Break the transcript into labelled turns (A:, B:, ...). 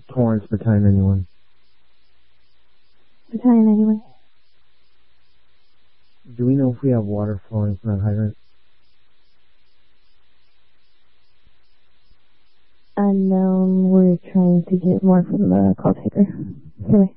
A: Torrance, Battalion 91.
B: Battalion 91.
A: Do we know if we have water flowing from that hydrant?
B: Unknown. We're trying to get more from the call taker. Anyway.